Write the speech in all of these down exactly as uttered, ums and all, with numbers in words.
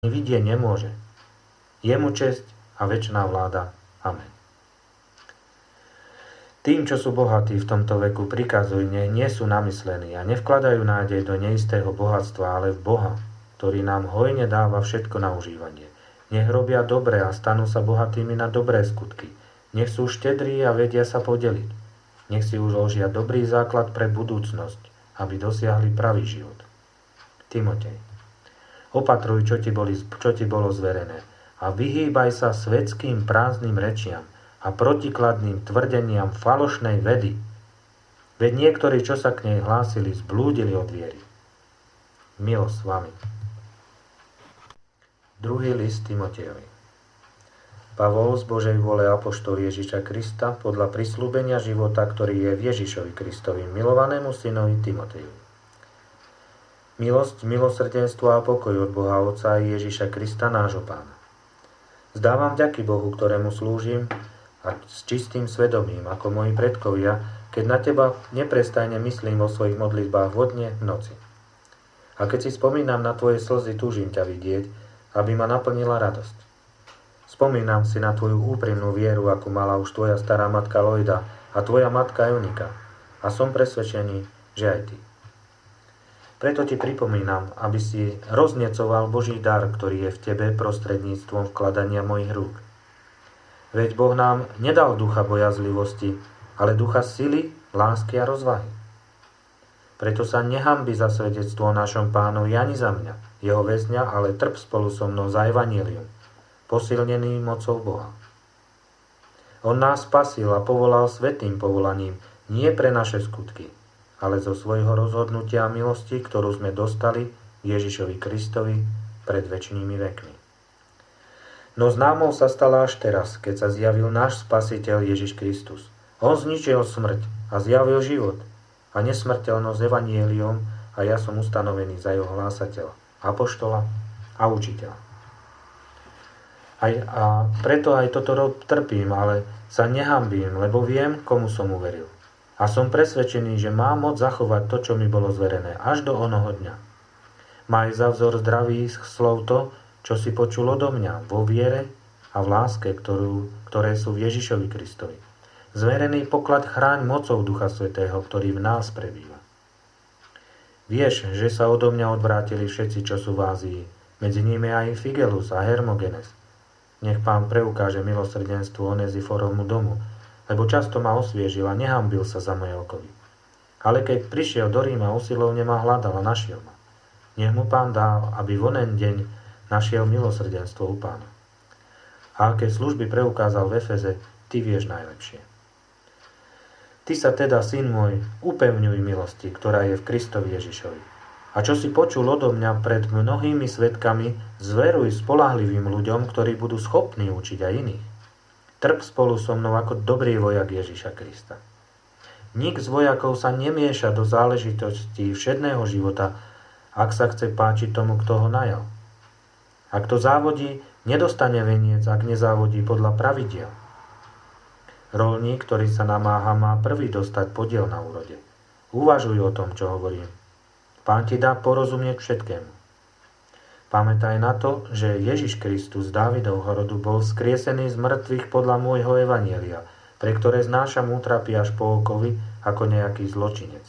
vidieť nemôže. Jemu česť a večná vláda. Amen. Tým, čo sú bohatí v tomto veku, prikazuj, nech nie sú namyslení a nevkladajú nádej do neistého bohatstva, ale v Boha, ktorý nám hojne dáva všetko na užívanie. Nech robia dobre a stanú sa bohatými na dobré skutky. Nech sú štedrí a vedia sa podeliť. Nech si uložia dobrý základ pre budúcnosť, aby dosiahli pravý život. Timotej. Opatruj, čo ti, boli, čo ti bolo zverené a vyhýbaj sa svetským prázdnym rečiam a protikladným tvrdeniam falošnej vedy. Veď niektorí, čo sa k nej hlásili, zblúdili od viery. Milosť s vami. Druhý list Timotejovi. Pavol z Božej vôle apoštol Ježiša Krista podľa prisľúbenia života, ktorý je v Ježišovi Kristovi, milovanému synovi Timotejovi. Milosť, milosrdenstvo a pokoj od Boha Otca a Ježiša Krista, nášho Pána. Zdávam vďaky Bohu, ktorému slúžim, a s čistým svedomím, ako moji predkovia, keď na teba neprestajne myslím vo svojich modlitbách vodne v noci. A keď si spomínam na tvoje slzy, túžim ťa vidieť, aby ma naplnila radosť. Spomínam si na tvoju úprimnú vieru, akú mala už tvoja stará matka Lojda a tvoja matka Eunika, a som presvedčený, že aj ty. Preto ti pripomínam, aby si roznecoval Boží dar, ktorý je v tebe prostredníctvom vkladania mojich rúk. Veď Boh nám nedal ducha bojazlivosti, ale ducha sily, lásky a rozvahy. Preto sa nehanbi za svedectvo o našom Pánovi ani za mňa, jeho väzňa, ale trp spolu so mnou za evanjelium, posilnený mocou Boha. On nás spasil a povolal svätým povolaním, nie pre naše skutky, ale zo svojho rozhodnutia a milosti, ktorú sme dostali Ježišovi Kristovi pred večnými vekmi. No známou sa stala až teraz, keď sa zjavil náš Spasiteľ Ježiš Kristus. On zničil smrť a zjavil život a nesmrteľnosť evanjeliom a ja som ustanovený za jeho hlásateľa, apoštola a učiteľa. Aj, a preto aj toto trpím, ale sa nehanbím, lebo viem, komu som uveril. A som presvedčený, že mám moc zachovať to, čo mi bolo zverené, až do onoho dňa. Maj za vzor zdravých slov to, čo si počul odo mňa vo viere a v láske, ktorú, ktoré sú v Ježišovi Kristovi. Zverený poklad chráň mocou Ducha Svätého, ktorý v nás prebýva. Vieš, že sa odo mňa odvrátili všetci, čo sú v Ázii, medzi nimi aj Figelus a Hermogenes. Nech Pán preukáže milosrdenstvo Oneziforovmu domu, lebo často ma osviežil a nehanbil sa za moje okovy. Ale keď prišiel do Ríma, usilovne ma hľadal a našiel ma. Nech mu Pán dá, aby v onen deň našiel milosrdenstvo u Pána. A aké služby preukázal v Efeze, ty vieš najlepšie. Ty sa teda, syn môj, upevňuj milosti, ktorá je v Kristovi Ježišovi. A čo si počul odo mňa pred mnohými svedkami, zveruj spoľahlivým ľuďom, ktorí budú schopní učiť aj iných. Trp spolu so mnou ako dobrý vojak Ježiša Krista. Nik z vojakov sa nemieša do záležitostí všedného života, ak sa chce páčiť tomu, kto ho najal. Ak to závodí, nedostane veniec, ak nezávodí podľa pravidiel. Roľník, ktorý sa namáha, má prvý dostať podiel na úrode. Uvažuj o tom, čo hovorím. Pán ti dá porozumieť všetkému. Pamätaj na to, že Ježiš Kristus z Dávidovho rodu bol skriesený z mŕtvych podľa môjho evanjelia, pre ktoré znášam útrapy až po okovi ako nejaký zločinec.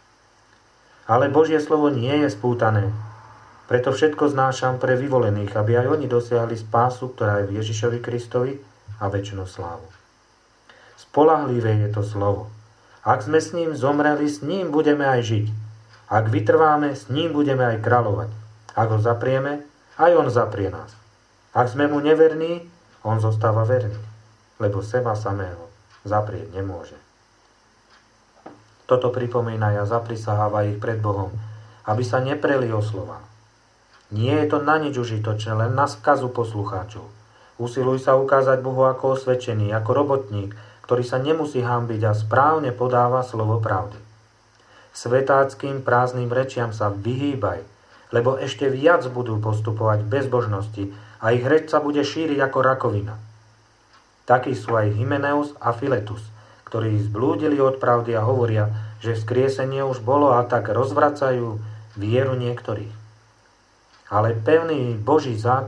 Ale Božie slovo nie je spútané. Preto všetko znášam pre vyvolených, aby aj oni dosiahli spásu, ktorá je v Ježišovi Kristovi a večnú slávu. Spoľahlivé je to slovo. Ak sme s ním zomreli, s ním budeme aj žiť. Ak vytrváme, s ním budeme aj kráľovať. Ak ho zaprieme, aj on zaprie nás. Ak sme mu neverní, on zostáva verný, lebo seba samého zaprieť nemôže. Toto pripomína a zaprisaháva ich pred Bohom, aby sa nepreli o slova. Nie je to na nič užitočné, len na skazu poslucháčov. Usiluj sa ukázať Bohu ako osvedčený, ako robotník, ktorý sa nemusí hanbiť a správne podáva slovo pravdy. Svetáckým prázdnym rečiam sa vyhýbaj, lebo ešte viac budú postupovať v bezbožnosti a ich reč sa bude šíriť ako rakovina. Takí sú aj Hymeneus a Filetus, ktorí zblúdili od pravdy a hovoria, že vzkriesenie už bolo a tak rozvracajú vieru niektorých. Ale pevný Boží základ